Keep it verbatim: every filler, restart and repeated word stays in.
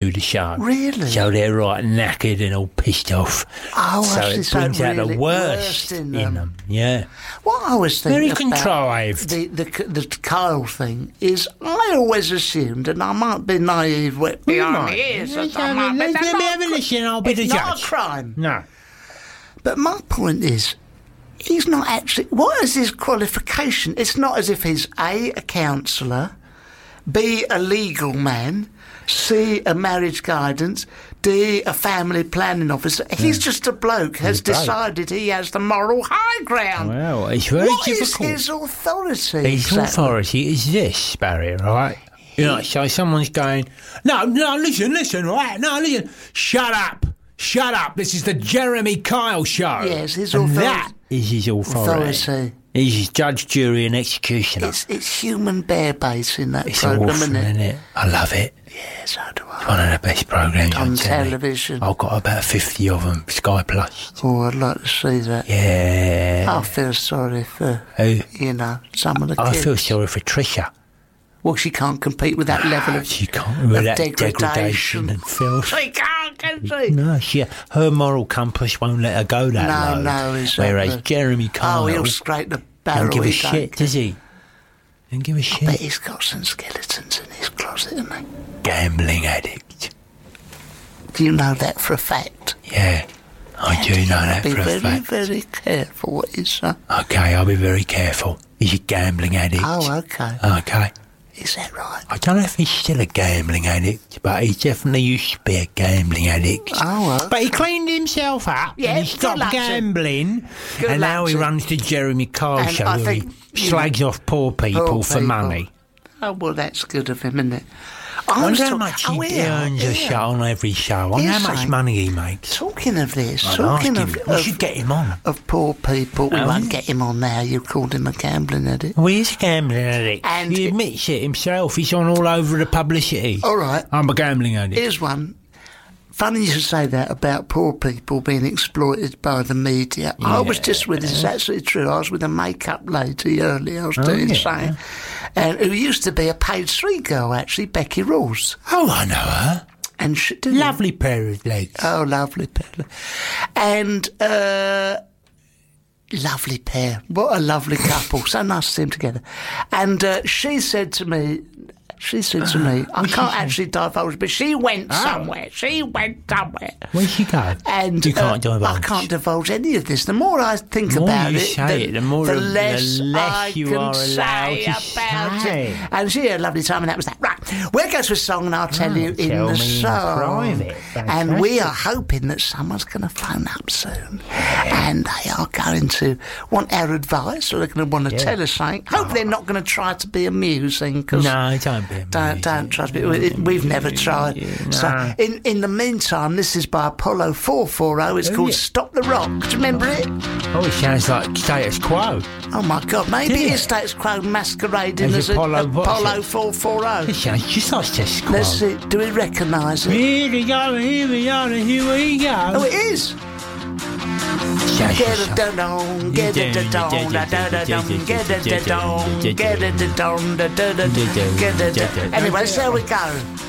do the show. Really? So they're right knackered and all pissed off. Oh, so I see. it So brings out really the worst, worst in in them. them. Yeah. What I was thinking Very about contrived. the, the the Kyle thing is, I always assumed, and I might be naive, wet behind the ears, Let's I have might, a- but let's that's let me not have a cr- listen, I'll be it's the not judge. a crime. No. But my point is, he's not actually. What is his qualification? It's not as if he's A, a counsellor, B, a legal man, C, a marriage guidance, D, a family planning officer. He's just a bloke has He's a bloke. decided he has the moral high ground. Well, it's very What is difficult. his authority? His exactly? authority is this, Barry, right? You know, so someone's going, no, no, listen, listen, right? No, listen, shut up, shut up. This is the Jeremy Kyle show. Yes, his and authority. that is his authority. Authority. He's his judge, jury, and executioner. It's, it's human bear base in that It's programme, awful, isn't it? isn't it? I love it. Yeah, so do It's I. one of the best programmes On on telly. television. I've got about fifty of them, Sky Plus. Oh, I'd like to see that. Yeah. I feel sorry for, Who? you know, some of the I kids. feel sorry for Trisha. Well, she can't compete with that level of, She can't with of that degradation. degradation and filth. She can't, can she? No, she, her moral compass won't let her go that No, low. no, exactly. Whereas Jeremy Kyle Oh, he'll scrape the barrel. don't give a he shit, don't does he? Don't give a But shit. he's got some skeletons in his closet, hasn't he? Gambling addict. Do you know that for a fact? Yeah, I do know that Be for a very, fact. very careful what you say. Okay, I'll be very careful. He's a gambling addict. Oh, okay. Okay. Is that right? I don't know if he's still a gambling addict, but he definitely used to be a gambling addict. Oh, well. But he cleaned himself up Yeah, and he good stopped luck to him. gambling, Good and luck now he to him. runs the Jeremy Kyle And show I where he think, you know, slags off poor people Poor for people. money. Oh, well, that's good of him, isn't it? I wonder how talk- much oh, he yeah, earns a yeah. show on every show. I wonder Here's how much something. money he makes. Talking of this, I'd talking ask of, him. We of, should get him on. of poor people, we Oh, won't yeah. get him on now. You called him a gambling addict. Well, he's a gambling addict. And he it- admits it himself. He's on all over the publicity. All right. I'm a gambling addict. Here's one. Funny you should say that about poor people being exploited by the media. I was just with, it's absolutely true, I was with a makeup lady earlier, I was doing yeah. saying, and who used to be a page three girl, actually, Becky Rawls. Oh, I know her. And she, didn't you? Lovely pair of legs. Oh, lovely pair. And, uh, lovely pair. What a lovely couple. So nice to see them together. And uh, she said to me, she said to me, I can't actually divulge, but she went somewhere. She went somewhere. Where'd she go? And You can't uh, divulge. I can't divulge any of this. The more I think The more about you it, say the, it, the more the- the less, less I you can are allowed say to about say. it. And she had a lovely time, and that was that. Right, we'll go to a song, and I'll tell Oh, you in tell the me in song. private. And we are hoping that someone's going to phone up soon, and they are going to want our advice, or they're going to want to Yeah. tell us something. Hope they're not going to try to be amusing, because No, don't be don't, amusing. don't trust me. We- We've never tried. Yeah, So, no. in, in the meantime, this is by Apollo four forty. It's Oh, called yeah. Stop the Rock. Do you remember it? Oh, it sounds like status quo. Oh, my God. Maybe Did it it? is Status Quo masquerading As as, Apollo- a, what's Apollo it? four forty. It sounds just like status quo. Let's see. Do we recognise it? Here we go, here we are, here we go. Oh, it is. Sounds Get just it like- done, get it done, da da da dum, get it done, get it done, da da da, get it done. Anyway, so we go.